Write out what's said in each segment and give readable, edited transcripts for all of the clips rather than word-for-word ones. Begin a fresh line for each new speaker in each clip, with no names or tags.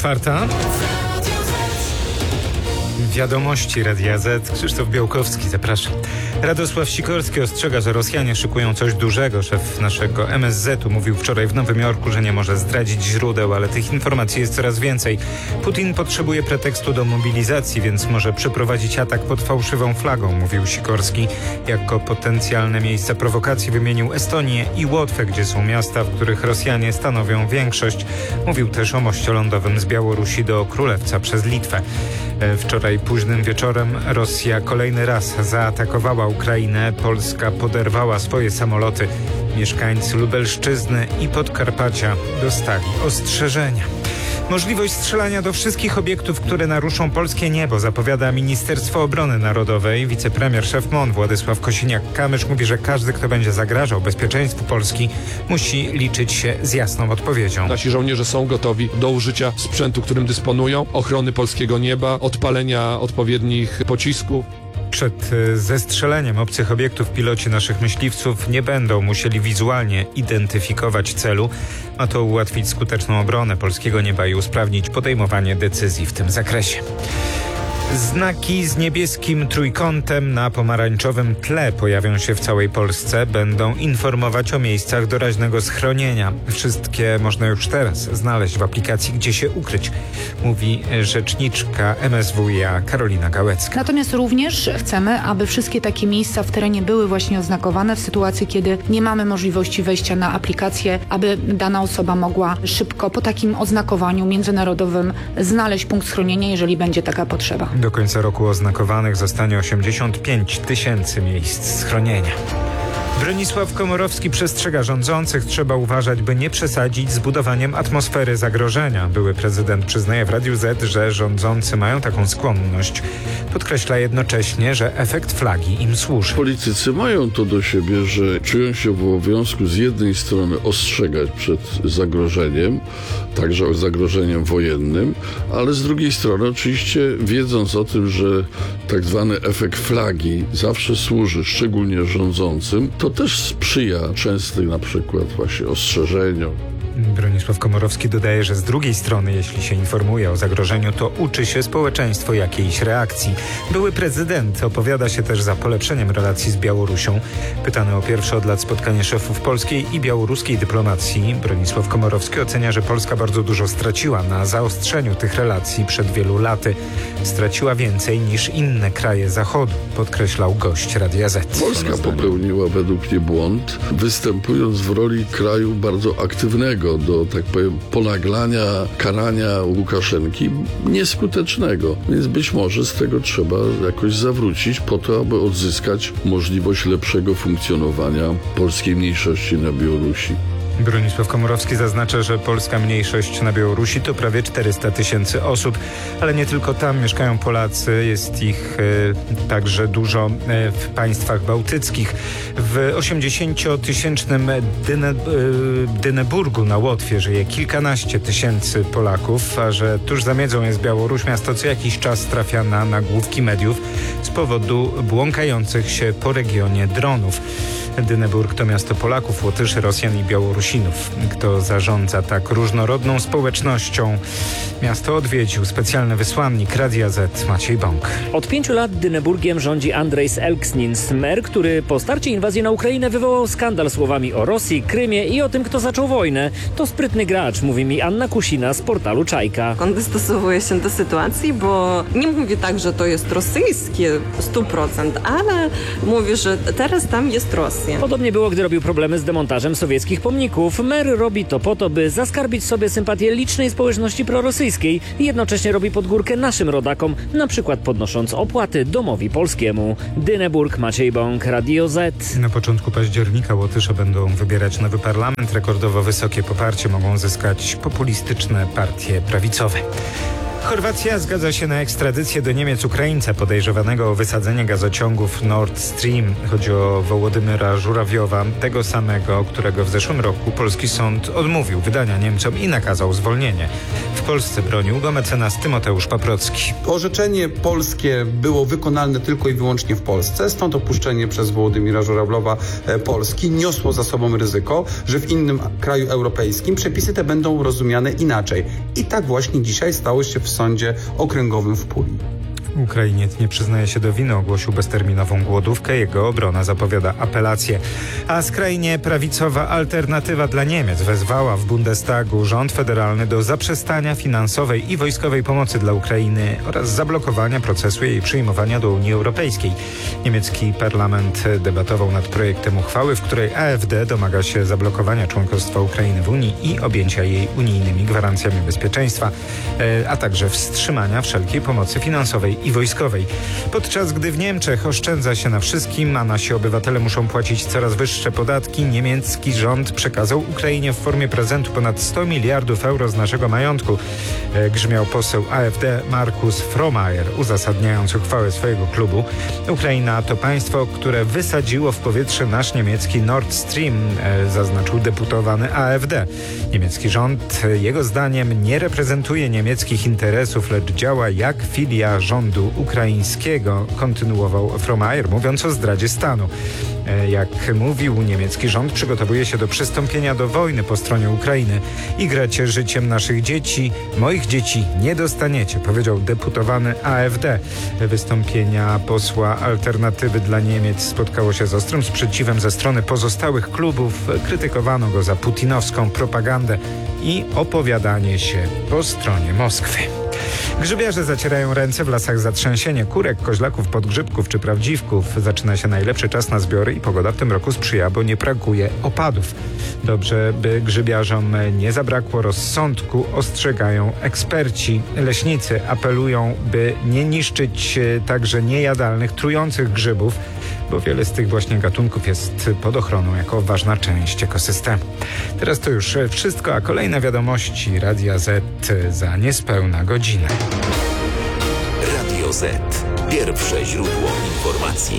4:04. Wiadomości Radia Z. Krzysztof Białkowski, zapraszam. Radosław Sikorski ostrzega, że Rosjanie szykują coś dużego. Szef naszego MSZ-u mówił wczoraj w Nowym Jorku, że nie może zdradzić źródeł, ale tych informacji jest coraz więcej. Putin potrzebuje pretekstu do mobilizacji, więc może przeprowadzić atak pod fałszywą flagą, mówił Sikorski. Jako potencjalne miejsca prowokacji wymienił Estonię i Łotwę, gdzie są miasta, w których Rosjanie stanowią większość. Mówił też o moście lądowym z Białorusi do Królewca przez Litwę. Wczoraj późnym wieczorem Rosja kolejny raz zaatakowała Ukrainę. Polska poderwała swoje samoloty. Mieszkańcy Lubelszczyzny i Podkarpacia dostali ostrzeżenia. Możliwość strzelania do wszystkich obiektów, które naruszą polskie niebo, zapowiada Ministerstwo Obrony Narodowej. Wicepremier szef MON Władysław Kosiniak-Kamysz mówi, że każdy, kto będzie zagrażał bezpieczeństwu Polski, musi liczyć się z jasną odpowiedzią.
Nasi żołnierze są gotowi do użycia sprzętu, którym dysponują, ochrony polskiego nieba, odpalenia odpowiednich pocisków.
Przed zestrzeleniem obcych obiektów piloci naszych myśliwców nie będą musieli wizualnie identyfikować celu. Ma to ułatwić skuteczną obronę polskiego nieba i usprawnić podejmowanie decyzji w tym zakresie. Znaki z niebieskim trójkątem na pomarańczowym tle pojawią się w całej Polsce. Będą informować o miejscach doraźnego schronienia. Wszystkie można już teraz znaleźć w aplikacji Gdzie się ukryć, mówi rzeczniczka MSWiA Karolina Gałecka.
Natomiast również chcemy, aby wszystkie takie miejsca w terenie były właśnie oznakowane w sytuacji, kiedy nie mamy możliwości wejścia na aplikację, aby dana osoba mogła szybko po takim oznakowaniu międzynarodowym znaleźć punkt schronienia, jeżeli będzie taka potrzeba.
Do końca roku oznakowanych zostanie 85 000 miejsc schronienia. Bronisław Komorowski przestrzega rządzących. Trzeba uważać, by nie przesadzić z budowaniem atmosfery zagrożenia. Były prezydent przyznaje w Radiu Z, że rządzący mają taką skłonność. Podkreśla jednocześnie, że efekt flagi im służy.
Politycy mają to do siebie, że czują się w obowiązku z jednej strony ostrzegać przed zagrożeniem, także zagrożeniem wojennym, ale z drugiej strony oczywiście wiedząc o tym, że tak zwany efekt flagi zawsze służy szczególnie rządzącym, to też sprzyja częstym na przykład właśnie ostrzeżeniom.
Bronisław Komorowski dodaje, że z drugiej strony, jeśli się informuje o zagrożeniu, to uczy się społeczeństwo jakiejś reakcji. Były prezydent opowiada się też za polepszeniem relacji z Białorusią. Pytany o pierwsze od lat spotkanie szefów polskiej i białoruskiej dyplomacji, Bronisław Komorowski ocenia, że Polska bardzo dużo straciła na zaostrzeniu tych relacji przed wielu laty. Straciła więcej niż inne kraje Zachodu, podkreślał gość Radia Z.
Polska popełniła według mnie błąd, występując w roli kraju bardzo aktywnego do, tak powiem, ponaglania, karania Łukaszenki nieskutecznego. Więc być może z tego trzeba jakoś zawrócić po to, aby odzyskać możliwość lepszego funkcjonowania polskiej mniejszości na Białorusi.
Bronisław Komorowski zaznacza, że polska mniejszość na Białorusi to prawie 400 000 osób, ale nie tylko tam mieszkają Polacy, jest ich także dużo w państwach bałtyckich. W 80-tysięcznym Dyneburgu na Łotwie żyje kilkanaście tysięcy Polaków, a że tuż za miedzą jest Białoruś, miasto co jakiś czas trafia na nagłówki mediów z powodu błąkających się po regionie dronów. Dyneburg to miasto Polaków, Łotyszy, Rosjan i Białorusinów. Kto zarządza tak różnorodną społecznością? Miasto odwiedził specjalny wysłannik Radia Z Maciej Bąk.
Od 5 lat Dyneburgiem rządzi Andrejs Elksnins, mer, który po starcie inwazji na Ukrainę wywołał skandal słowami o Rosji, Krymie i o tym, kto zaczął wojnę. To sprytny gracz, mówi mi Anna Kusina z portalu Czajka.
On dostosowuje się do sytuacji, bo nie mówi tak, że to jest rosyjskie 100%, ale mówi, że teraz tam jest Rosja.
Podobnie było, gdy robił problemy z demontażem sowieckich pomników. Mer robi to po to, by zaskarbić sobie sympatię licznej społeczności prorosyjskiej i jednocześnie robi pod górkę naszym rodakom, na przykład podnosząc opłaty domowi polskiemu. Dyneburg, Maciej Bąk, Radio Z.
Na początku października Łotysze będą wybierać nowy parlament. Rekordowo wysokie poparcie mogą zyskać populistyczne partie prawicowe. Chorwacja zgadza się na ekstradycję do Niemiec Ukraińca podejrzewanego o wysadzenie gazociągów Nord Stream. Chodzi o Wołodymyra Żurawiowa, tego samego, którego w zeszłym roku polski sąd odmówił wydania Niemcom i nakazał zwolnienie. W Polsce bronił go mecenas Tymoteusz Paprocki.
Orzeczenie polskie było wykonalne tylko i wyłącznie w Polsce, stąd opuszczenie przez Wołodymyra Żurawiowa Polski niosło za sobą ryzyko, że w innym kraju europejskim przepisy te będą rozumiane inaczej. I tak właśnie dzisiaj stało się w sądzie okręgowym w Puli.
Ukrainiec nie przyznaje się do winy, ogłosił bezterminową głodówkę. Jego obrona zapowiada apelację. A skrajnie prawicowa Alternatywa dla Niemiec wezwała w Bundestagu rząd federalny do zaprzestania finansowej i wojskowej pomocy dla Ukrainy oraz zablokowania procesu jej przyjmowania do Unii Europejskiej. Niemiecki parlament debatował nad projektem uchwały, w której AfD domaga się zablokowania członkostwa Ukrainy w Unii i objęcia jej unijnymi gwarancjami bezpieczeństwa, a także wstrzymania wszelkiej pomocy finansowej i wojskowej. Podczas gdy w Niemczech oszczędza się na wszystkim, a nasi obywatele muszą płacić coraz wyższe podatki, niemiecki rząd przekazał Ukrainie w formie prezentu ponad 100 miliardów euro z naszego majątku. Grzmiał poseł AfD Markus Frohmayer, uzasadniając uchwałę swojego klubu. Ukraina to państwo, które wysadziło w powietrze nasz niemiecki Nord Stream, zaznaczył deputowany AfD. Niemiecki rząd, jego zdaniem, nie reprezentuje niemieckich interesów, lecz działa jak filia rządu ukraińskiego, kontynuował Frohmayer, mówiąc o zdradzie stanu. Jak mówił, niemiecki rząd przygotowuje się do przystąpienia do wojny po stronie Ukrainy. Igracie życiem naszych dzieci, moich dzieci nie dostaniecie, powiedział deputowany AfD. Wystąpienia posła Alternatywy dla Niemiec spotkało się z ostrym sprzeciwem ze strony pozostałych klubów. Krytykowano go za putinowską propagandę i opowiadanie się po stronie Moskwy. Grzybiarze zacierają ręce w lasach za trzęsienie kurek, koźlaków, podgrzybków czy prawdziwków. Zaczyna się najlepszy czas na zbiory i pogoda w tym roku sprzyja, bo nie brakuje opadów. Dobrze, by grzybiarzom nie zabrakło rozsądku, ostrzegają eksperci. Leśnicy apelują, by nie niszczyć także niejadalnych, trujących grzybów, bo wiele z tych właśnie gatunków jest pod ochroną jako ważna część ekosystemu. Teraz to już wszystko, a kolejne wiadomości Radia Z za niespełna godzinę.
Radio Z. Pierwsze źródło informacji.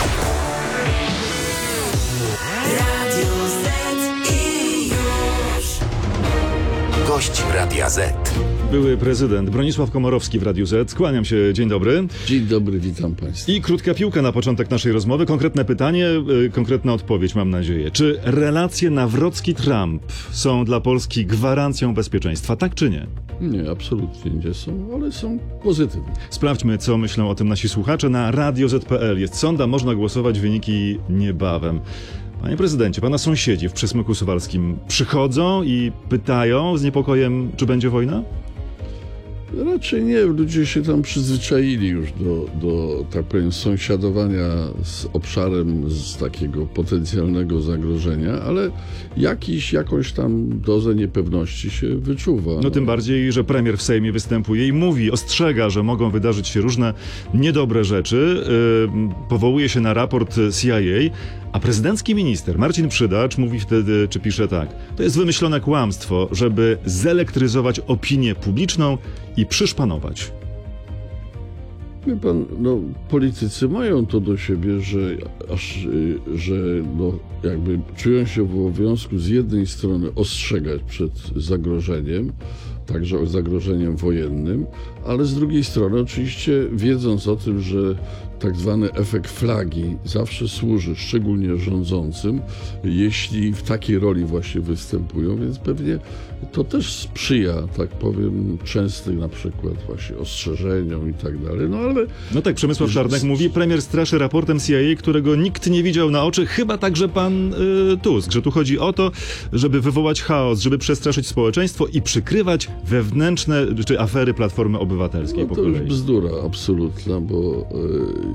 Radio Z i już. Gość Radia Z.
Były prezydent Bronisław Komorowski w Radiu Z. Kłaniam się, dzień dobry.
Dzień dobry, witam Państwa.
I krótka piłka na początek naszej rozmowy. Konkretne pytanie, konkretna odpowiedź, mam nadzieję. Czy relacje Nawrocki-Trump są dla Polski gwarancją bezpieczeństwa, tak czy nie?
Nie, absolutnie nie są, ale są pozytywne.
Sprawdźmy, co myślą o tym nasi słuchacze. Na radio.z.pl jest sonda, można głosować, wyniki niebawem. Panie prezydencie, pana sąsiedzi w Przesmyku Suwalskim przychodzą i pytają z niepokojem, czy będzie wojna?
Raczej nie, ludzie się tam przyzwyczaili już do tak powiem, sąsiadowania z obszarem z takiego potencjalnego zagrożenia, ale jakąś tam dozę niepewności się wyczuwa.
No tym bardziej, że premier w Sejmie występuje i mówi, ostrzega, że mogą wydarzyć się różne niedobre rzeczy, powołuje się na raport CIA, a prezydencki minister Marcin Przydacz mówi wtedy, czy pisze tak: to jest wymyślone kłamstwo, żeby zelektryzować opinię publiczną i przyszpanować.
Wie pan, no, politycy mają to do siebie, że jakby czują się w obowiązku z jednej strony ostrzegać przed zagrożeniem, także zagrożeniem wojennym, ale z drugiej strony oczywiście wiedząc o tym, że tak zwany efekt flagi zawsze służy, szczególnie rządzącym, jeśli w takiej roli właśnie występują, więc pewnie to też sprzyja, tak powiem, częstym na przykład właśnie ostrzeżeniom i tak dalej, no ale...
No tak, Przemysław Czarnek mówi, premier straszy raportem CIA, którego nikt nie widział na oczy, chyba także pan Tusk, że tu chodzi o to, żeby wywołać chaos, żeby przestraszyć społeczeństwo i przykrywać wewnętrzne, czy afery Platformy Obywatelskiej
No
po
to
kolei.
już bzdura absolutna, bo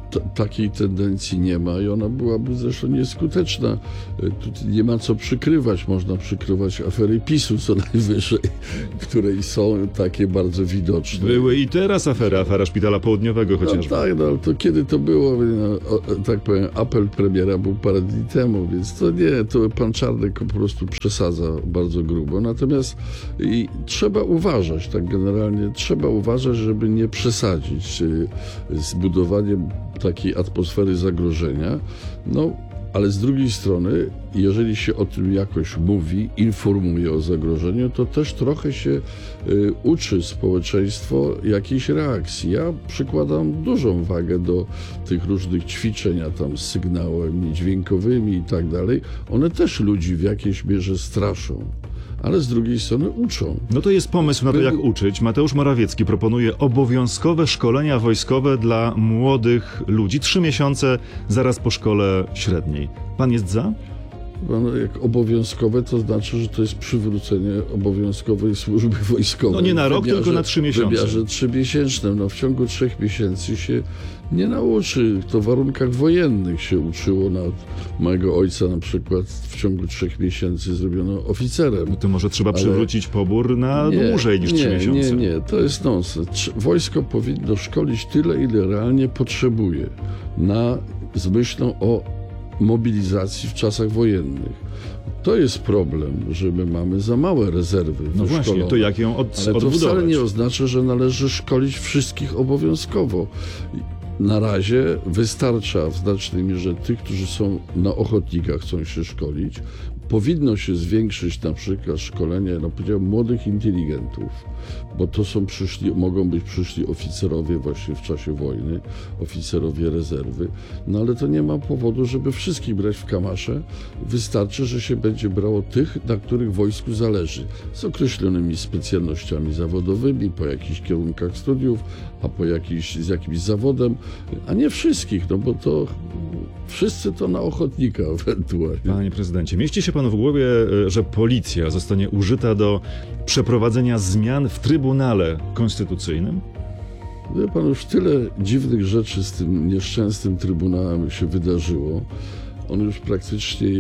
takiej tendencji nie ma i ona byłaby zresztą nieskuteczna. Tu nie ma co przykrywać. Można przykrywać afery PiS-u co najwyżej, której są takie bardzo widoczne.
Były i teraz afera Szpitala Południowego chociażby.
No tak, no ale to kiedy to było? No, tak powiem, apel premiera był parę dni temu, więc to nie, to pan Czarnek po prostu przesadza bardzo grubo. Natomiast trzeba uważać, tak generalnie trzeba uważać, żeby nie przesadzić z budowaniem takiej atmosfery zagrożenia. No, ale z drugiej strony, jeżeli się o tym jakoś mówi, informuje o zagrożeniu, to też trochę się uczy społeczeństwo jakiejś reakcji. Ja przykładam dużą wagę do tych różnych ćwiczeń, tam z sygnałami dźwiękowymi i tak dalej. One też ludzi w jakiejś mierze straszą, ale z drugiej strony uczą.
No to jest pomysł na to, jak uczyć. Mateusz Morawiecki proponuje obowiązkowe szkolenia wojskowe dla młodych ludzi. 3 miesiące zaraz po szkole średniej. Pan jest za?
No, jak obowiązkowe, to znaczy, że to jest przywrócenie obowiązkowej służby wojskowej.
No nie na rok, tylko na 3 miesiące.
W wymiarze 3-miesięcznym. No w ciągu 3 miesięcy się nie nauczy. To w warunkach wojennych się uczyło. Nawet mojego ojca na przykład w ciągu 3 miesięcy zrobiono oficerem.
No to może trzeba przywrócić pobór na dłużej niż 3 miesiące.
Nie, to jest nonsens. Wojsko powinno szkolić tyle, ile realnie potrzebuje. Z myślą o mobilizacji w czasach wojennych. To jest problem, że my mamy za małe rezerwy.
No właśnie, to jak ją odbudować?
Ale to wcale nie oznacza, że należy szkolić wszystkich obowiązkowo. Na razie wystarcza w znacznej mierze tych, którzy są na ochotnikach, chcą się szkolić. Powinno się zwiększyć na przykład szkolenie, powiedziałem, młodych inteligentów, bo to mogą być przyszli oficerowie właśnie w czasie wojny, oficerowie rezerwy, no ale to nie ma powodu, żeby wszystkich brać w kamasze. Wystarczy, że się będzie brało tych, na których wojsku zależy, z określonymi specjalnościami zawodowymi, po jakichś kierunkach studiów, a z jakimś zawodem, a nie wszystkich, no bo to wszyscy to na ochotnika ewentualnie.
Panie prezydencie, mieści się panu w głowie, że policja zostanie użyta do przeprowadzenia zmian w Trybunale Konstytucyjnym?
Wie pan, już tyle dziwnych rzeczy z tym nieszczęsnym Trybunałem się wydarzyło. On już praktycznie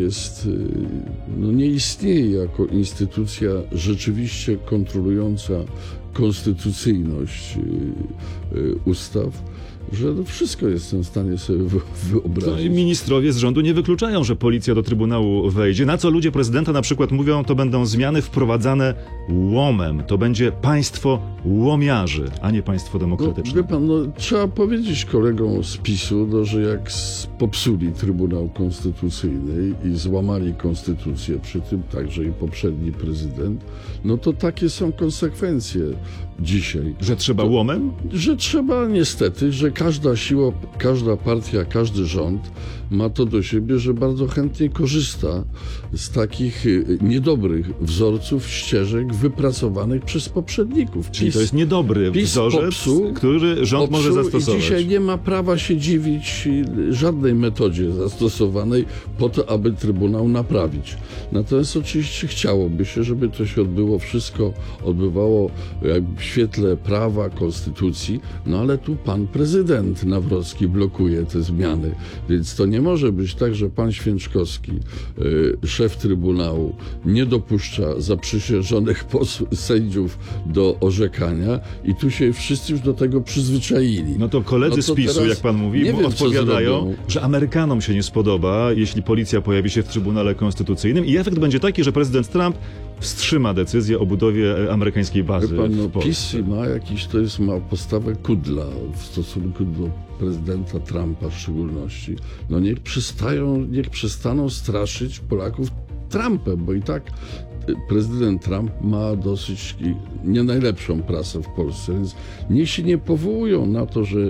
nie istnieje jako instytucja rzeczywiście kontrolująca konstytucyjność ustaw, że wszystko jestem w stanie sobie wyobrazić.
No i ministrowie z rządu nie wykluczają, że policja do Trybunału wejdzie. Na co ludzie prezydenta na przykład mówią, to będą zmiany wprowadzane łomem. To będzie państwo łomiarzy, a nie państwo demokratyczne.
Wie pan, trzeba powiedzieć kolegom z PiS-u, że jak popsuli Trybunał Konstytucyjny i złamali konstytucję, przy tym także i poprzedni prezydent, no to takie są konsekwencje dzisiaj.
Że trzeba łomem?
Że trzeba niestety, że każda siła, każda partia, każdy rząd ma to do siebie, że bardzo chętnie korzysta z takich niedobrych wzorców, ścieżek wypracowanych przez poprzedników.
Czyli to jest niedobry wzorzec, który rząd może zastosować.
I dzisiaj nie ma prawa się dziwić żadnej metodzie zastosowanej po to, aby Trybunał naprawić. Natomiast oczywiście chciałoby się, żeby to się odbywało w świetle prawa, konstytucji, no ale tu pan prezydent Nawrocki blokuje te zmiany, więc to nie może być tak, że pan Święczkowski, szef Trybunału, nie dopuszcza zaprzysiężonych sędziów do orzekania i tu się wszyscy już do tego przyzwyczaili.
No to koledzy z PiS-u, jak pan mówi, odpowiadają, że Amerykanom się nie spodoba, jeśli policja pojawi się w Trybunale Konstytucyjnym i efekt będzie taki, że prezydent Trump wstrzyma decyzję o budowie amerykańskiej bazy w Polsce.
PiS ma postawę kudla w stosunku do prezydenta Trumpa w szczególności. No niech przestaną straszyć Polaków Trumpem, bo i tak prezydent Trump ma dosyć nie najlepszą prasę w Polsce, więc niech się nie powołują na to, że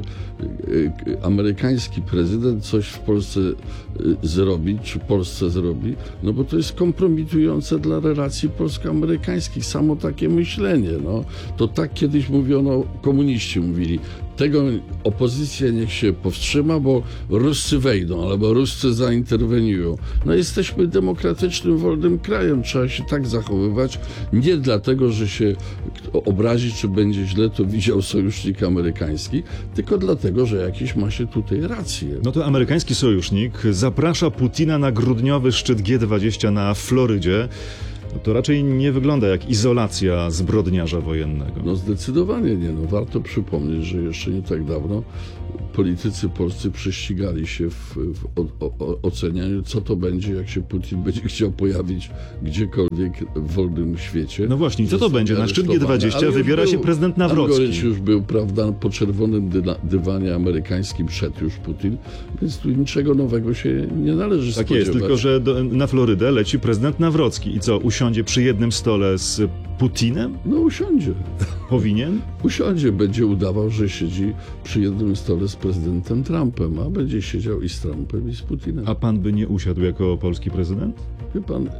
amerykański prezydent coś w Polsce zrobi, czy Polsce zrobi, no bo to jest kompromitujące dla relacji polsko-amerykańskich. Samo takie myślenie, no. To tak kiedyś mówiono, komuniści mówili, Tego opozycja niech się powstrzyma, bo Ruscy wejdą, albo Ruscy zainterweniują. No jesteśmy demokratycznym, wolnym krajem, trzeba się tak zachowywać, nie dlatego, że się obrazi, czy będzie źle, to widział sojusznik amerykański, tylko dlatego, że jakieś ma się tutaj rację.
No to amerykański sojusznik zaprasza Putina na grudniowy szczyt G20 na Florydzie. No to raczej nie wygląda jak izolacja zbrodniarza wojennego.
No zdecydowanie nie. No, warto przypomnieć, że jeszcze nie tak dawno politycy polscy prześcigali się w ocenianiu, co to będzie, jak się Putin będzie chciał pojawić gdziekolwiek w wolnym świecie.
No właśnie, co to będzie? Na szczyt G20 wybiera się prezydent Nawrocki.
Już był, prawda, po czerwonym dywanie amerykańskim szedł już Putin, więc tu niczego nowego się nie należy spodziewać.
Tak jest, tylko że na Florydę leci prezydent Nawrocki. I co, usiądzie przy jednym stole z Putinem?
No usiądzie.
Powinien?
Usiądzie, będzie udawał, że siedzi przy jednym stole z prezydentem Trumpem, a będzie siedział i z Trumpem, i z Putinem.
A pan by nie usiadł jako polski prezydent?
Wie pan,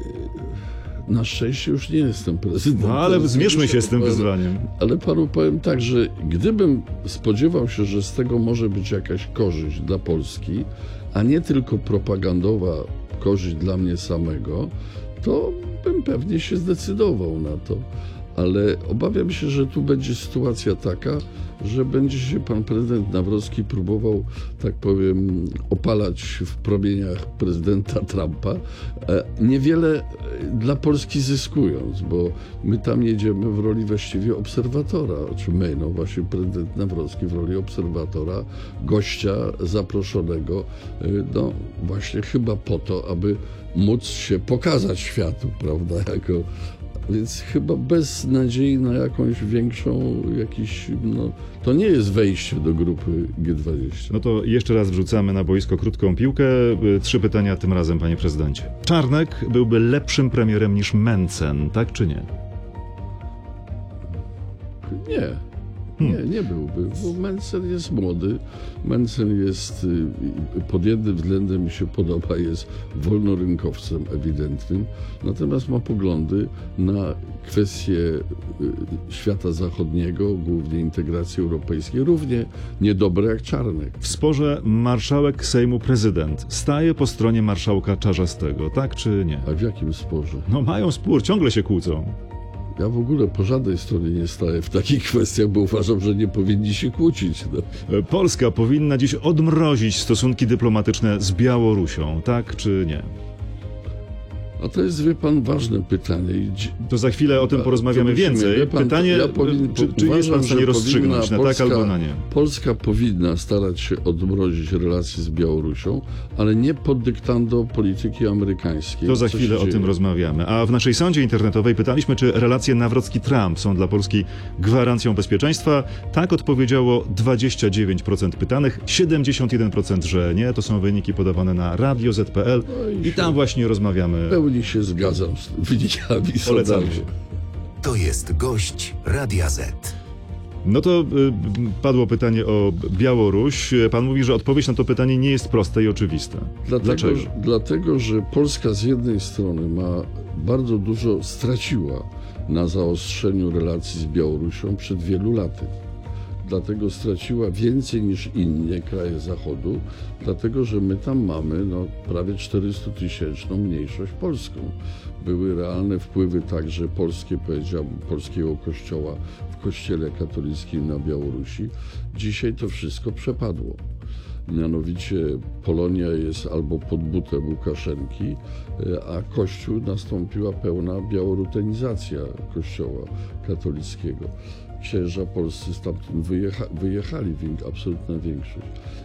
na szczęście już nie jestem prezydentem.
No ale zmierzmy się z tym wyzwaniem.
Ale panu powiem tak, że gdybym spodziewał się, że z tego może być jakaś korzyść dla Polski, a nie tylko propagandowa korzyść dla mnie samego, to bym pewnie się zdecydował na to. Ale obawiam się, że tu będzie sytuacja taka, że będzie się pan prezydent Nawrocki próbował, tak powiem, opalać w promieniach prezydenta Trumpa, niewiele dla Polski zyskując, bo my tam jedziemy w roli właściwie obserwatora, czy my, no właśnie prezydent Nawrocki w roli obserwatora, gościa zaproszonego, no właśnie chyba po to, aby móc się pokazać światu, prawda, Więc chyba bez nadziei na jakąś większą, no, to nie jest wejście do grupy G20.
No to jeszcze raz wrzucamy na boisko krótką piłkę. 3 pytania tym razem, panie prezydencie. Czarnek byłby lepszym premierem niż Mencen, tak czy nie?
Nie byłby, bo Mencen jest młody, Mencen jest, pod jednym względem mi się podoba, jest wolnorynkowcem ewidentnym, natomiast ma poglądy na kwestie świata zachodniego, głównie integracji europejskiej, równie niedobre jak Czarnek.
W sporze marszałek Sejmu prezydent staje po stronie marszałka Czarzastego, tak czy nie?
A w jakim sporze?
No mają spór, ciągle się kłócą.
Ja w ogóle po żadnej stronie nie staję w takich kwestiach, bo uważam, że nie powinni się kłócić. No.
Polska powinna dziś odmrozić stosunki dyplomatyczne z Białorusią, tak czy nie?
A to jest, wie pan, ważne pytanie.
To za chwilę o tym porozmawiamy więcej. Pytanie, czy jest pan w stanie rozstrzygnąć na tak albo na nie?
Polska powinna starać się odmrozić relacje z Białorusią, ale nie pod dyktando polityki amerykańskiej.
To za chwilę o tym rozmawiamy. A w naszej sądzie internetowej pytaliśmy, czy relacje Nawrocki-Trump są dla Polski gwarancją bezpieczeństwa. Tak odpowiedziało 29% pytanych, 71% że nie. To są wyniki podawane na Radio Z.pl i tam właśnie rozmawiamy.
Pełni się zgadzam z wynikami
Polecamy.
sondażu.
To jest gość Radia Z.
No to padło pytanie o Białoruś. Pan mówi, że odpowiedź na to pytanie nie jest prosta i oczywista. Dlaczego?
Dlatego, że Polska z jednej strony bardzo dużo straciła na zaostrzeniu relacji z Białorusią przed wielu laty. Dlatego straciła więcej niż inne kraje Zachodu, dlatego że my tam mamy prawie 400-tysięczną mniejszość polską. Były realne wpływy także polskie, powiedziałbym, polskiego kościoła w kościele katolickim na Białorusi. Dzisiaj to wszystko przepadło. Mianowicie Polonia jest albo pod butem Łukaszenki, a Kościół nastąpiła pełna białorutenizacja kościoła katolickiego. Księża polscy stamtąd wyjechali, absolutna większość.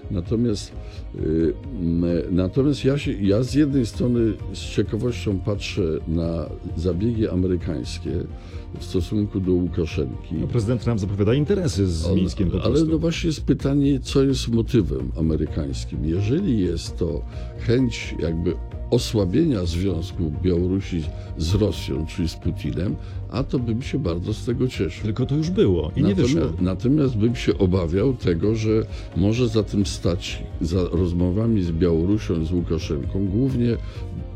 Natomiast ja z jednej strony z ciekawością patrzę na zabiegi amerykańskie w stosunku do Łukaszenki.
No, prezydent Trump zapowiada interesy z Mińskiem po prostu.
Ale właśnie jest pytanie, co jest motywem amerykańskim. Jeżeli jest to chęć jakby osłabienia związku Białorusi z Rosją, czyli z Putinem, a to bym się bardzo z tego cieszył.
Tylko to już było i nie wyszło.
Natomiast bym się obawiał tego, że może za tym stać, za rozmowami z Białorusią, z Łukaszenką, głównie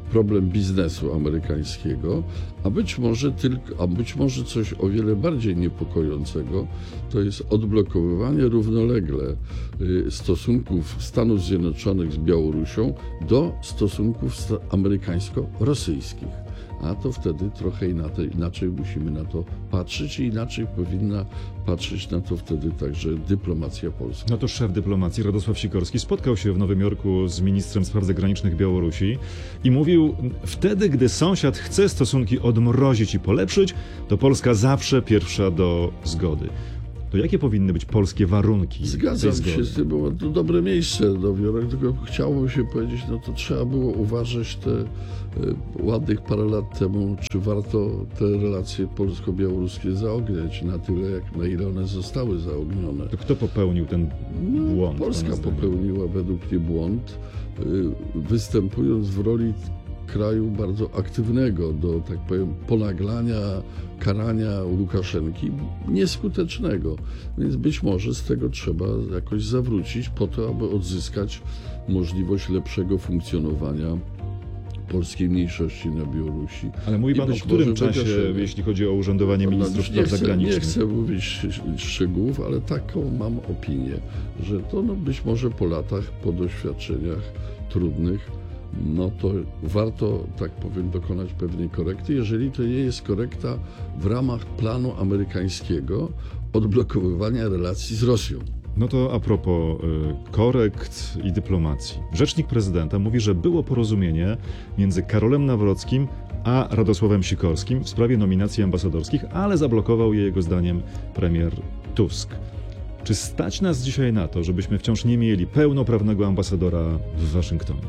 problem biznesu amerykańskiego, a być może coś o wiele bardziej niepokojącego, to jest odblokowywanie równolegle stosunków Stanów Zjednoczonych z Białorusią do stosunków amerykańsko-rosyjskich. A to wtedy trochę inaczej musimy na to patrzeć i inaczej powinna patrzeć na to wtedy także dyplomacja polska.
No to szef dyplomacji Radosław Sikorski spotkał się w Nowym Jorku z ministrem spraw zagranicznych Białorusi i mówił, wtedy gdy sąsiad chce stosunki odmrozić i polepszyć, to Polska zawsze pierwsza do zgody. To jakie powinny być polskie warunki?
Zgadzam się z tym, bo to dobre miejsce Nowy Jork, tylko chciałoby się powiedzieć, no to trzeba było uważać te ładnych parę lat temu, czy warto te relacje polsko-białoruskie zaogniać na tyle, na ile one zostały zaognione.
To kto popełnił ten błąd?
Polska popełniła według mnie błąd, występując w roli kraju bardzo aktywnego do, tak powiem, ponaglania, karania Łukaszenki, nieskutecznego. Więc być może z tego trzeba jakoś zawrócić po to, aby odzyskać możliwość lepszego funkcjonowania polskiej mniejszości na Białorusi.
Ale mówi pan o którym czasie, jeśli chodzi o urzędowanie ministrów spraw zagranicznych?
Nie chcę mówić szczegółów, ale taką mam opinię, że to być może po latach, po doświadczeniach trudnych, no to warto, tak powiem, dokonać pewnej korekty, jeżeli to nie jest korekta w ramach planu amerykańskiego odblokowywania relacji z Rosją.
No to a propos korekt i dyplomacji. Rzecznik prezydenta mówi, że było porozumienie między Karolem Nawrockim a Radosławem Sikorskim w sprawie nominacji ambasadorskich, ale zablokował je jego zdaniem premier Tusk. Czy stać nas dzisiaj na to, żebyśmy wciąż nie mieli pełnoprawnego ambasadora w Waszyngtonie?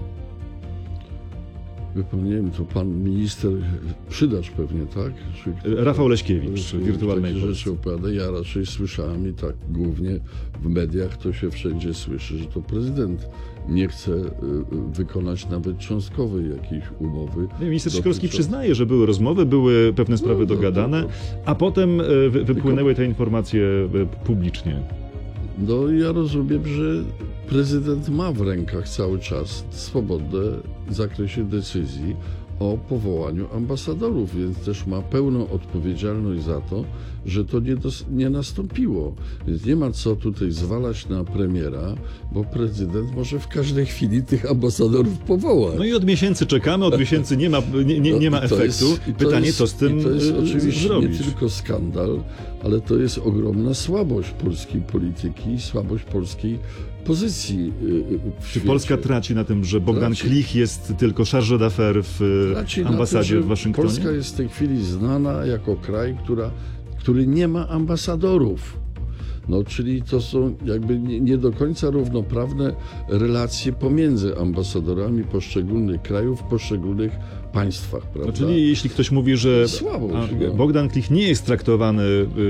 Wypełniłem to pan minister Przydacz pewnie, tak?
Rafał Leśkiewicz, wirtualnej
takie rzeczy opowiada. Ja raczej słyszałem i tak głównie w mediach to się wszędzie słyszy, że to prezydent nie chce wykonać nawet cząstkowej jakiejś umowy.
Minister Sikorski przyznaje, że były rozmowy, były pewne sprawy dogadane, a potem wypłynęły te informacje publicznie.
No ja rozumiem, że prezydent ma w rękach cały czas swobodę w zakresie decyzji o powołaniu ambasadorów, więc też ma pełną odpowiedzialność za to, że to nie nastąpiło. Więc nie ma co tutaj zwalać na premiera, bo prezydent może w każdej chwili tych ambasadorów powołać.
No i od miesięcy czekamy, od miesięcy nie ma efektu. Pytanie, co z tym
to jest oczywiście
zrobić?
Nie tylko skandal, ale to jest ogromna słabość polskiej polityki i słabość polskiej pozycji w
Czy
świecie.
Polska traci na tym, że Bogdan Klich jest tylko chargé d'affaires w ambasadzie w Waszyngtonie?
Polska jest w tej chwili znana jako kraj, który nie ma ambasadorów. No, czyli to są jakby nie do końca równoprawne relacje pomiędzy ambasadorami poszczególnych krajów w poszczególnych państwach, prawda?
Czyli jeśli ktoś mówi, że Bogdan Klich nie jest traktowany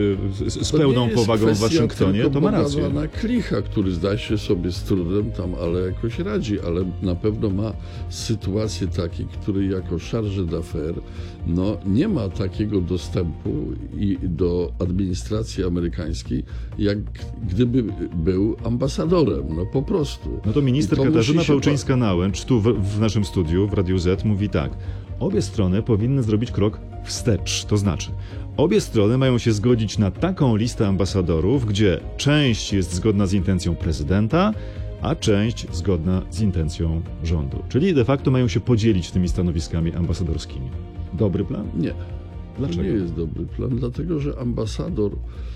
z pełną powagą w Waszyngtonie, to ma rację.
Bogdana Klicha, który zdaje się sobie z trudem tam, ale jakoś radzi, ale na pewno ma sytuację takiej, który jako chargé d'affaires nie ma takiego dostępu do administracji amerykańskiej, jak gdyby był ambasadorem, po prostu.
No to minister Katarzyna Pełczyńska-Nałęcz tu w naszym studiu, w Radiu Z, mówi tak. Obie strony powinny zrobić krok wstecz, to znaczy obie strony mają się zgodzić na taką listę ambasadorów, gdzie część jest zgodna z intencją prezydenta, a część zgodna z intencją rządu. Czyli de facto mają się podzielić tymi stanowiskami ambasadorskimi. Dobry plan?
Nie. Dlaczego? To nie jest dobry plan, dlatego że ambasador,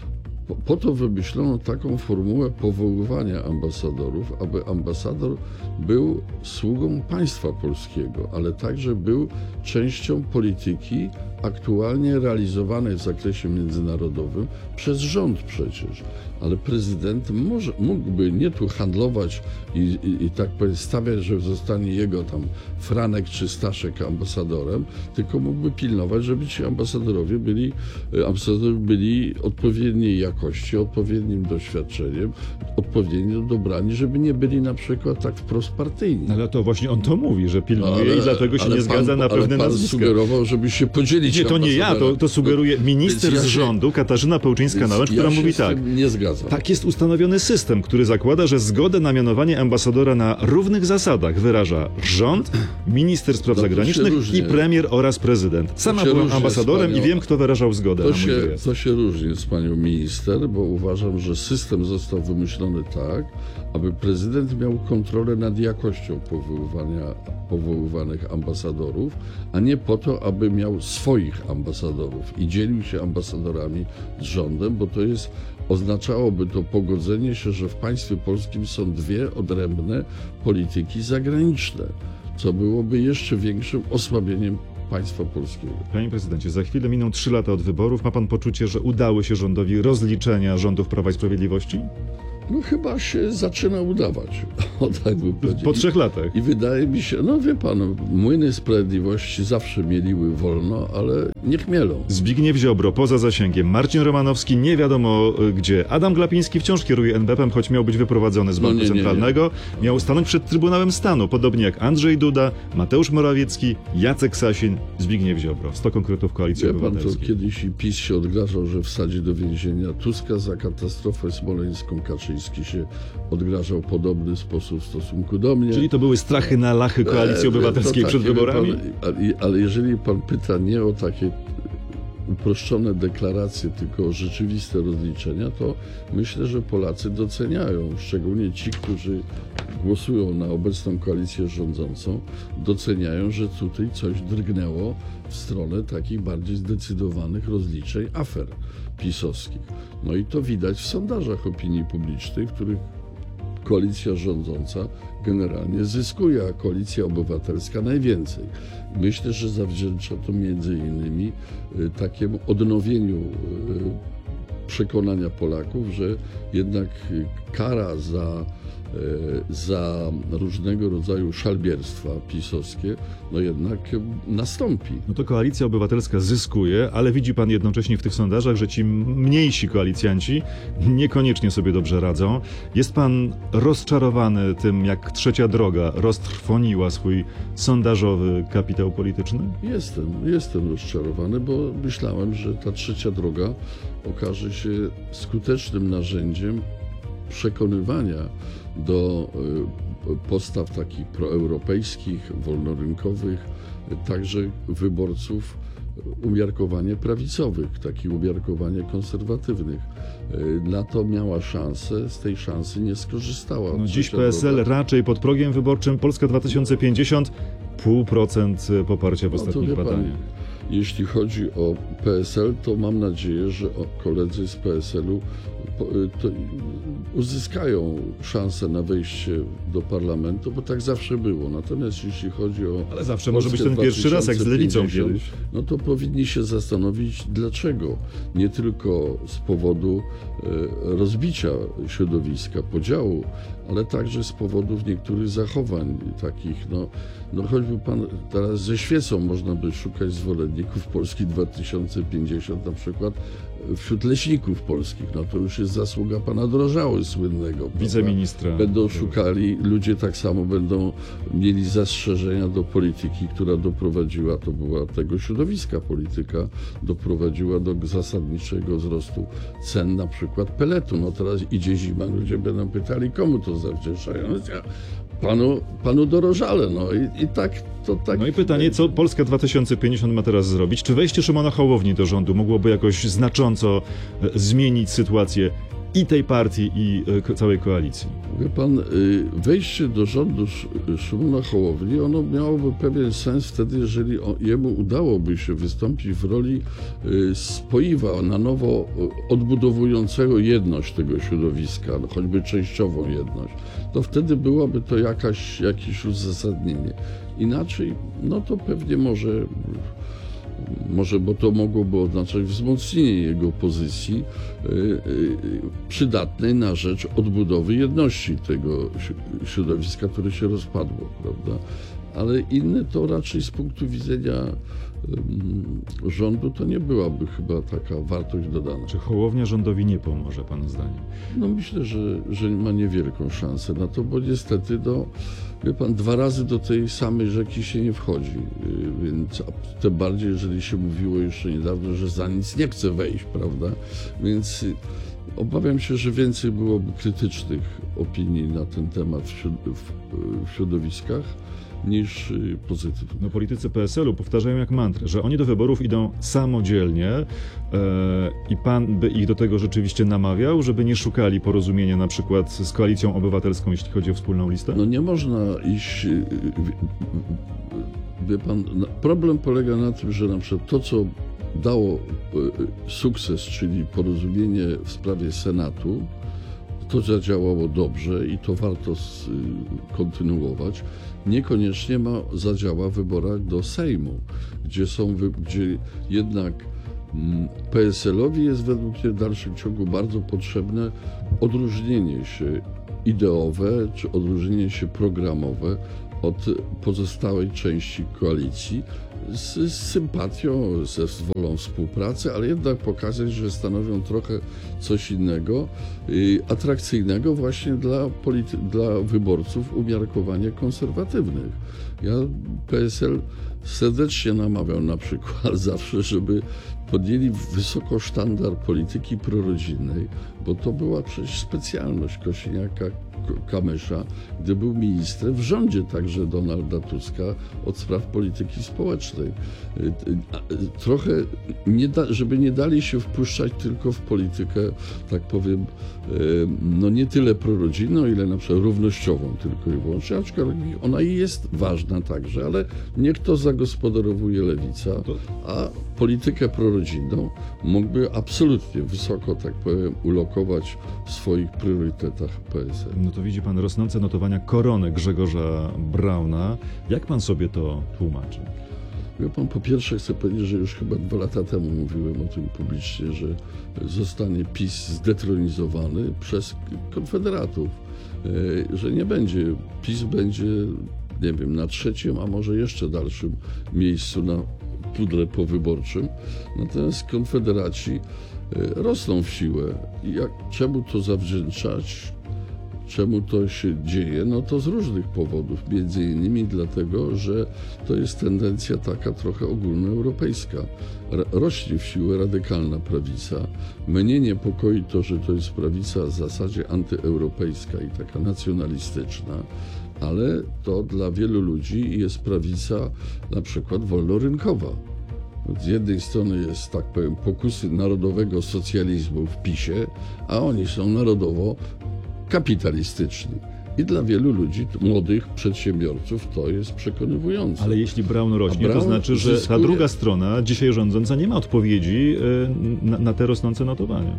po to wymyślono taką formułę powoływania ambasadorów, aby ambasador był sługą państwa polskiego, ale także był częścią polityki aktualnie realizowanej w zakresie międzynarodowym przez rząd przecież. Ale prezydent mógłby nie tu handlować i tak powiem stawiać, że zostanie jego tam Franek czy Staszek ambasadorem, tylko mógłby pilnować, żeby ci ambasadorowie byli odpowiedniej jakości, jakości, odpowiednim doświadczeniem, odpowiednio dobrani, żeby nie byli na przykład tak wprost partyjni.
Ale to właśnie on to mówi, że pilnuje i dlatego się nie zgadza na pewne
pan
nazwiska.
sugerował, żeby się podzielić.
Nie, to nie ja, to sugeruje minister
Więc
z rządu Katarzyna Pełczyńska-Nałęcz, która mówi tak.
Nie zgadzam.
Tak jest ustanowiony system, który zakłada, że zgodę na mianowanie ambasadora na równych zasadach wyraża rząd, minister spraw zagranicznych i premier oraz prezydent. Sama byłam ambasadorem i wiem, kto wyrażał zgodę na mój wyjazd.
To się różni z panią minister, bo uważam, że system został wymyślony tak, aby prezydent miał kontrolę nad jakością powoływanych ambasadorów, a nie po to, aby miał swoich ambasadorów i dzielił się ambasadorami z rządem, bo oznaczałoby to pogodzenie się, że w państwie polskim są dwie odrębne polityki zagraniczne, co byłoby jeszcze większym osłabieniem państwa polskiego.
Panie prezydencie, za chwilę miną 3 lata od wyborów. Ma pan poczucie, że udały się rządowi rozliczenia rządów Prawa i Sprawiedliwości?
No chyba się zaczyna udawać. O, tak bym powiedział.
Po 3 latach.
I wydaje mi się, no wie pan, młyny sprawiedliwości zawsze mieliły wolno, ale nie chmielą.
Zbigniew Ziobro poza zasięgiem, Marcin Romanowski nie wiadomo gdzie. Adam Glapiński wciąż kieruje NBP-em, choć miał być wyprowadzony z Banku Centralnego. Miał stanąć przed Trybunałem Stanu, podobnie jak Andrzej Duda, Mateusz Morawiecki, Jacek Sasin, Zbigniew Ziobro. 100 konkretów Koalicji Obywatelskiej.
To kiedyś i PiS się odgrażał, że wsadzi do więzienia Tuska za katastrofę smoleńską. Kaczyński się odgrażał w podobny sposób w stosunku do mnie.
Czyli to były strachy na lachy Koalicji Obywatelskiej przed wyborami?
Ale jeżeli pan pyta nie o takie uproszczone deklaracje, tylko o rzeczywiste rozliczenia, to myślę, że Polacy doceniają, szczególnie ci, którzy głosują na obecną koalicję rządzącą, doceniają, że tutaj coś drgnęło w stronę takich bardziej zdecydowanych rozliczeń afer pisowskich. No i to widać w sondażach opinii publicznej, w których koalicja rządząca generalnie zyskuje, a Koalicja Obywatelska najwięcej. Myślę, że zawdzięcza to między innymi takiemu odnowieniu przekonania Polaków, że jednak kara za różnego rodzaju szalbierstwa pisowskie, no jednak nastąpi.
No to Koalicja Obywatelska zyskuje, ale widzi pan jednocześnie w tych sondażach, że ci mniejsi koalicjanci niekoniecznie sobie dobrze radzą. Jest pan rozczarowany tym, jak Trzecia Droga roztrwoniła swój sondażowy kapitał polityczny?
Jestem rozczarowany, bo myślałem, że ta Trzecia Droga okaże się skutecznym narzędziem przekonywania do postaw takich proeuropejskich, wolnorynkowych, także wyborców umiarkowanie prawicowych, takich umiarkowanie konserwatywnych. Na to miała szansę, z tej szansy nie skorzystała.
No dziś PSL raczej pod progiem wyborczym, Polska 2050 0,5% poparcia w ostatnich badaniach.
Jeśli chodzi o PSL, to mam nadzieję, że koledzy z PSL-u uzyskają szansę na wejście do parlamentu, bo tak zawsze było. Natomiast jeśli chodzi o...
Ale zawsze może być ten pierwszy raz, jak z Lewicą kiedyś.
No to powinni się zastanowić, dlaczego. Nie tylko z powodu rozbicia środowiska, podziału, ale także z powodów niektórych zachowań takich, no choćby pan teraz ze świecą można by szukać zwolenników Polski 2050, na przykład wśród leśników polskich. No to już jest zasługa pana Drożały słynnego.
Wiceministra.
Będą szukali, ludzie tak samo będą mieli zastrzeżenia do polityki, która doprowadziła, to była tego środowiska polityka, doprowadziła do zasadniczego wzrostu cen, na przykład peletu. No teraz idzie zima, ludzie będą pytali, komu to zawdzięczają. Panu Dorożale, no i tak to tak.
No i pytanie, co Polska 2050 ma teraz zrobić? Czy wejście Szymona Hołowni do rządu mogłoby jakoś znacząco zmienić sytuację i tej partii, i całej koalicji?
Wie pan, wejście do rządu Szymona Hołowni, ono miałoby pewien sens wtedy, jeżeli jemu udałoby się wystąpić w roli spoiwa na nowo odbudowującego jedność tego środowiska, choćby częściową jedność, to wtedy byłoby to jakieś uzasadnienie. Inaczej, no to pewnie może, bo to mogłoby oznaczać wzmocnienie jego pozycji przydatnej na rzecz odbudowy jedności tego środowiska, które się rozpadło, prawda? ale inne to raczej z punktu widzenia rządu to nie byłaby chyba taka wartość dodana.
Czy Hołownia rządowi nie pomoże, pana zdaniem?
No myślę, że ma niewielką szansę na to, bo niestety, wie pan, 2 razy do tej samej rzeki się nie wchodzi, więc tym bardziej, jeżeli się mówiło jeszcze niedawno, że za nic nie chce wejść, prawda? Więc obawiam się, że więcej byłoby krytycznych opinii na ten temat w środowiskach niż pozytywnych.
No, politycy PSL-u powtarzają jak mantrę, że oni do wyborów idą samodzielnie i pan by ich do tego rzeczywiście namawiał, żeby nie szukali porozumienia na przykład z Koalicją Obywatelską, jeśli chodzi o wspólną listę?
No nie można iść, wie pan, problem polega na tym, że na przykład to, co dało sukces, czyli porozumienie w sprawie Senatu, to zadziałało dobrze i to warto kontynuować. Niekoniecznie zadziała w wyborach do Sejmu, gdzie jednak PSL-owi jest według mnie w dalszym ciągu bardzo potrzebne odróżnienie się ideowe czy odróżnienie się programowe od pozostałej części koalicji z sympatią, ze wolą współpracy, ale jednak pokazać, że stanowią trochę coś innego, atrakcyjnego właśnie dla wyborców umiarkowanie konserwatywnych. Ja PSL serdecznie namawiam na przykład zawsze, żeby podjęli wysoko sztandar polityki prorodzinnej, bo to była przecież specjalność Kosiniaka-Kamysza, gdy był ministrem w rządzie także Donalda Tuska od spraw polityki społecznej. Trochę, żeby nie dali się wpuszczać tylko w politykę, tak powiem, no nie tyle prorodzinną, ile na przykład równościową tylko i wyłącznie, aczkolwiek ona i jest ważna także, ale niech to zagospodarowuje lewica, a politykę prorodzinną mógłby absolutnie wysoko, tak powiem, ulokować w swoich priorytetach PSL.
No to widzi pan rosnące notowania korony Grzegorza Brauna. Jak pan sobie to tłumaczy?
Wie pan, po pierwsze chcę powiedzieć, że już chyba 2 lata temu mówiłem o tym publicznie, że zostanie PiS zdetronizowany przez konfederatów, że nie będzie, PiS będzie, nie wiem, na 3., a może jeszcze dalszym miejscu na pudle powyborczym, natomiast konfederaci rosną w siłę. I czemu to zawdzięczać? Czemu to się dzieje? No to z różnych powodów. Między innymi dlatego, że to jest tendencja taka trochę ogólnoeuropejska. Rośnie w siłę radykalna prawica. Mnie niepokoi to, że to jest prawica w zasadzie antyeuropejska i taka nacjonalistyczna, ale to dla wielu ludzi jest prawica na przykład wolnorynkowa. Z jednej strony jest, tak powiem, pokusy narodowego socjalizmu w PiS-ie, a oni są narodowo kapitalistyczni. I dla wielu ludzi, młodych przedsiębiorców, to jest przekonywujące.
Ale jeśli Braun rośnie, to znaczy, że ta druga strona, dzisiaj rządząca, nie ma odpowiedzi na te rosnące notowania.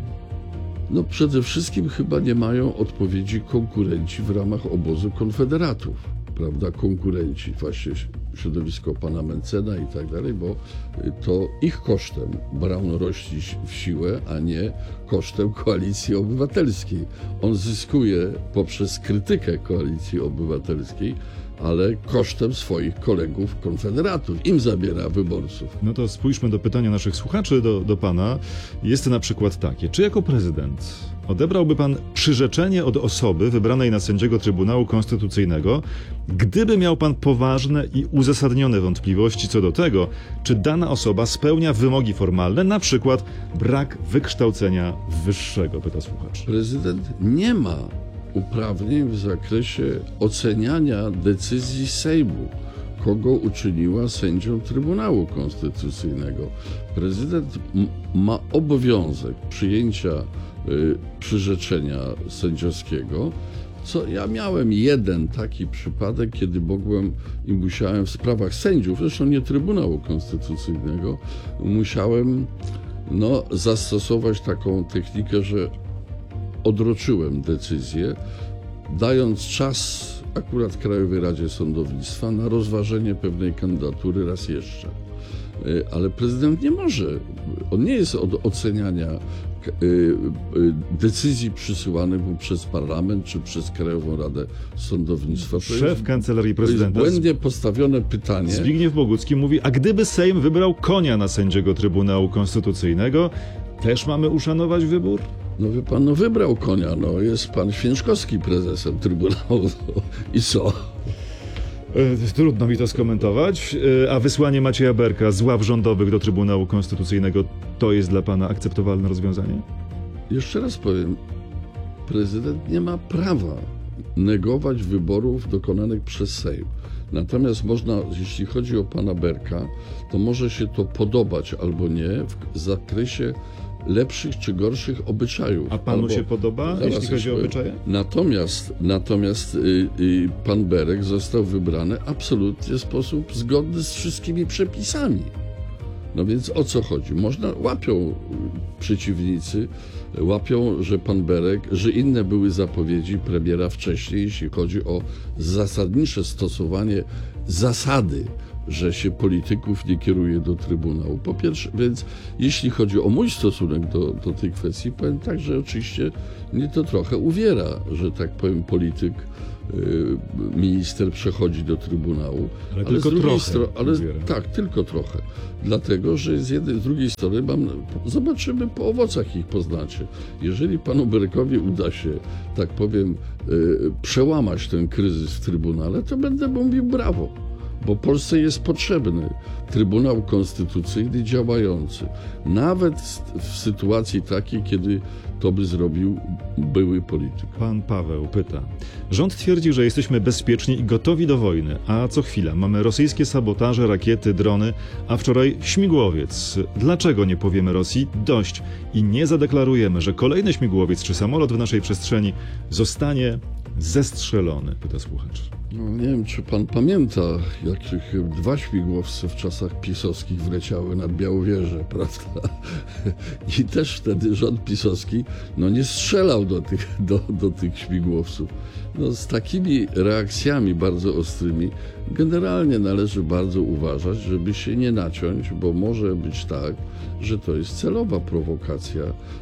No przede wszystkim chyba nie mają odpowiedzi konkurenci w ramach obozu konfederatów, prawda, konkurenci, właśnie środowisko pana Mencena i tak dalej, bo to ich kosztem Braun rośnie w siłę, a nie kosztem Koalicji Obywatelskiej. On zyskuje poprzez krytykę Koalicji Obywatelskiej, ale kosztem swoich kolegów konfederatów. Im zabiera wyborców.
No to spójrzmy do pytania naszych słuchaczy do pana. Jest na przykład takie. Czy jako prezydent odebrałby pan przyrzeczenie od osoby wybranej na sędziego Trybunału Konstytucyjnego, gdyby miał pan poważne i uzasadnione wątpliwości co do tego, czy dana osoba spełnia wymogi formalne, na przykład brak wykształcenia wyższego, pyta słuchacz.
Prezydent nie ma uprawnień w zakresie oceniania decyzji Sejmu, kogo uczyniła sędzią Trybunału Konstytucyjnego. Prezydent ma obowiązek przyjęcia przyrzeczenia sędziowskiego, co ja miałem jeden taki przypadek, kiedy mogłem i musiałem w sprawach sędziów, zresztą nie Trybunału Konstytucyjnego, musiałem zastosować taką technikę, że odroczyłem decyzję, dając czas akurat Krajowej Radzie Sądownictwa na rozważenie pewnej kandydatury raz jeszcze. Ale prezydent nie może, on nie jest od oceniania decyzji przysyłanych mu przez parlament czy przez Krajową Radę Sądownictwa.
Szef Kancelarii
To jest
Prezydenta
błędnie postawione pytanie.
Zbigniew Bogucki mówi, a gdyby Sejm wybrał konia na sędziego Trybunału Konstytucyjnego, też mamy uszanować wybór?
No wie pan, no wybrał konia, no jest pan Święczkowski prezesem Trybunału, no i co?
Trudno mi to skomentować. A wysłanie Macieja Berka z ław rządowych do Trybunału Konstytucyjnego to jest dla pana akceptowalne rozwiązanie?
Jeszcze raz powiem, prezydent nie ma prawa negować wyborów dokonanych przez Sejm. Natomiast można, jeśli chodzi o pana Berka, to może się to podobać albo nie w zakresie lepszych czy gorszych obyczajów.
A panu się podoba, jeśli chodzi o obyczaje?
Natomiast pan Berek został wybrany absolutnie w sposób zgodny z wszystkimi przepisami. No więc o co chodzi? Łapią przeciwnicy, że pan Berek, że inne były zapowiedzi premiera wcześniej, jeśli chodzi o zasadnicze stosowanie zasady, że się polityków nie kieruje do Trybunału. Po pierwsze, więc jeśli chodzi o mój stosunek do tej kwestii, powiem tak, że oczywiście mnie to trochę uwiera, że tak powiem polityk, minister przechodzi do Trybunału.
Ale tylko trochę.
Tak, tylko trochę. Dlatego, że z drugiej strony zobaczymy po owocach ich poznacie. Jeżeli panu Berkowi uda się, tak powiem, przełamać ten kryzys w Trybunale, to będę mówił brawo. Bo Polsce jest potrzebny Trybunał Konstytucyjny działający. Nawet w sytuacji takiej, kiedy to by zrobił były polityk.
Pan Paweł pyta. Rząd twierdzi, że jesteśmy bezpieczni i gotowi do wojny, a co chwila mamy rosyjskie sabotaże, rakiety, drony, a wczoraj śmigłowiec. Dlaczego nie powiemy Rosji dość i nie zadeklarujemy, że kolejny śmigłowiec czy samolot w naszej przestrzeni zostanie zestrzelony? Pyta słuchacz.
No, nie wiem, czy pan pamięta, jak 2 śmigłowce w czasach pisowskich wleciały nad Białowieżę, prawda? I też wtedy rząd pisowski nie strzelał do tych śmigłowców. Z takimi reakcjami bardzo ostrymi generalnie należy bardzo uważać, żeby się nie naciąć, bo może być tak, że to jest celowa prowokacja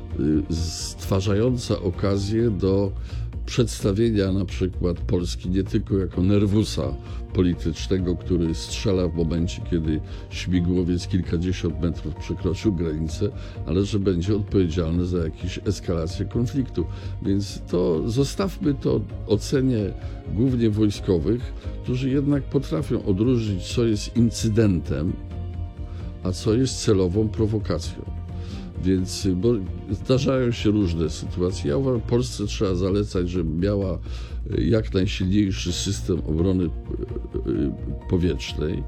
stwarzająca okazję do przedstawienia na przykład Polski nie tylko jako nerwusa politycznego, który strzela w momencie, kiedy śmigłowiec kilkadziesiąt metrów przekroczył granicę, ale że będzie odpowiedzialny za jakąś eskalację konfliktu. Więc to zostawmy to ocenie głównie wojskowych, którzy jednak potrafią odróżnić, co jest incydentem, a co jest celową prowokacją. Więc, bo zdarzają się różne sytuacje. Ja uważam, Polsce trzeba zalecać, żeby miała jak najsilniejszy system obrony powietrznej.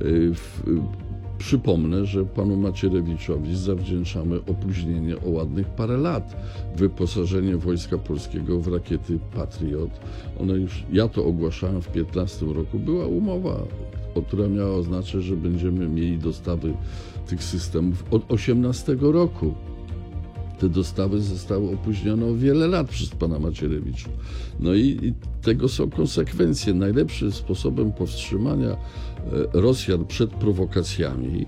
Przypomnę, że panu Macierewiczowi zawdzięczamy opóźnienie o ładnych parę lat wyposażenie Wojska Polskiego w rakiety Patriot. Ja to ogłaszałem w 2015 roku, była umowa, która miała oznaczać, że będziemy mieli dostawy tych systemów od 2018 roku. Te dostawy zostały opóźnione o wiele lat przez pana Macierewicza. I tego są konsekwencje. Najlepszym sposobem powstrzymania Rosjan przed prowokacjami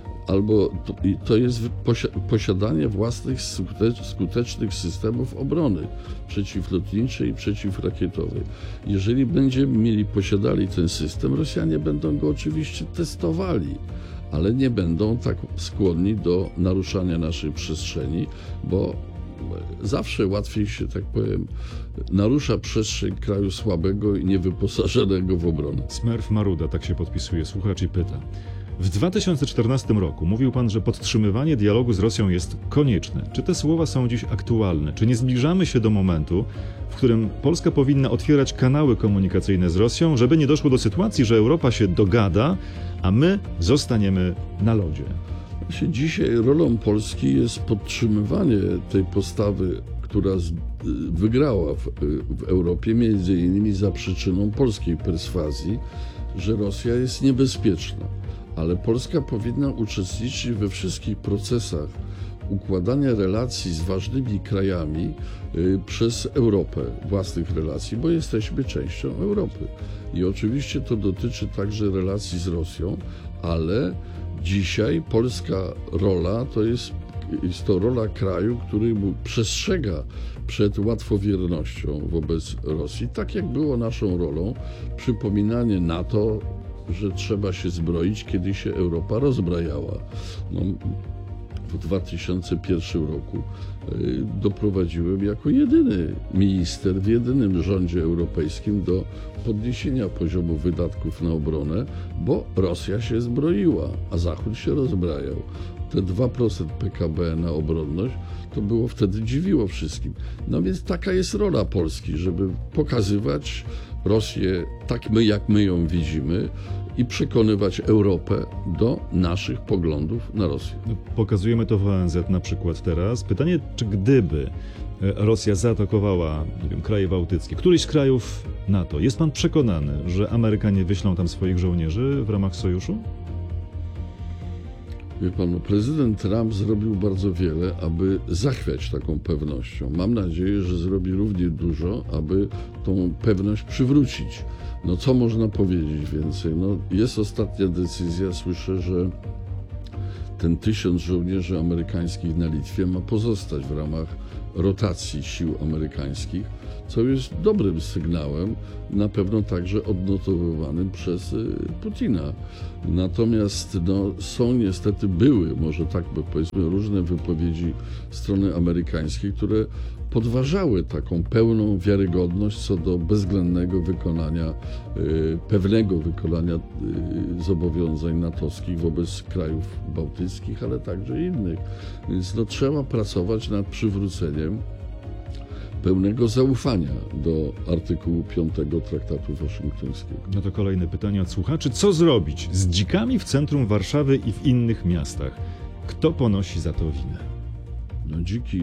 to jest posiadanie własnych skutecznych systemów obrony przeciwlotniczej i przeciwrakietowej. Jeżeli będziemy posiadali ten system, Rosjanie będą go oczywiście testowali, ale nie będą tak skłonni do naruszania naszej przestrzeni, bo zawsze łatwiej się, tak powiem, narusza przestrzeń kraju słabego i niewyposażonego w obronę.
Smerf Maruda, tak się podpisuje słuchacz i pyta. W 2014 roku mówił pan, że podtrzymywanie dialogu z Rosją jest konieczne. Czy te słowa są dziś aktualne? Czy nie zbliżamy się do momentu, w którym Polska powinna otwierać kanały komunikacyjne z Rosją, żeby nie doszło do sytuacji, że Europa się dogada, a my zostaniemy na lodzie?
Dzisiaj rolą Polski jest podtrzymywanie tej postawy, która wygrała w Europie, między innymi za przyczyną polskiej perswazji, że Rosja jest niebezpieczna. Ale Polska powinna uczestniczyć we wszystkich procesach układania relacji z ważnymi krajami przez Europę, własnych relacji, bo jesteśmy częścią Europy. I oczywiście to dotyczy także relacji z Rosją, ale dzisiaj polska rola to jest jest to rola kraju, który przestrzega przed łatwowiernością wobec Rosji, tak jak było naszą rolą przypominanie NATO, że trzeba się zbroić, kiedy się Europa rozbrajała. No, w 2001 roku doprowadziłem jako jedyny minister w jedynym rządzie europejskim do podniesienia poziomu wydatków na obronę, bo Rosja się zbroiła, a Zachód się rozbrajał. Te 2% PKB na obronność to było wtedy dziwiło wszystkim. No więc taka jest rola Polski, żeby pokazywać Rosję tak jak my ją widzimy i przekonywać Europę do naszych poglądów na Rosję.
Pokazujemy to w ONZ na przykład teraz. Pytanie, czy gdyby Rosja zaatakowała, nie wiem, kraje bałtyckie, któryś z krajów NATO, jest pan przekonany, że Amerykanie wyślą tam swoich żołnierzy w ramach sojuszu?
Wie pan, prezydent Trump zrobił bardzo wiele, aby zachwiać taką pewnością. Mam nadzieję, że zrobi równie dużo, aby tą pewność przywrócić. No co można powiedzieć więcej? No, jest ostatnia decyzja, słyszę, że ten 1000 żołnierzy amerykańskich na Litwie ma pozostać w ramach rotacji sił amerykańskich, co jest dobrym sygnałem, na pewno także odnotowywanym przez Putina. Natomiast są niestety, może tak by powiedzmy, różne wypowiedzi strony amerykańskiej, które podważały taką pełną wiarygodność co do bezwzględnego wykonania, pewnego wykonania zobowiązań natowskich wobec krajów bałtyckich, ale także innych. Więc trzeba pracować nad przywróceniem pełnego zaufania do artykułu 5 Traktatu Waszyngtońskiego.
No to kolejne pytanie od słuchaczy. Co zrobić z dzikami w centrum Warszawy i w innych miastach? Kto ponosi za to winę?
Dziki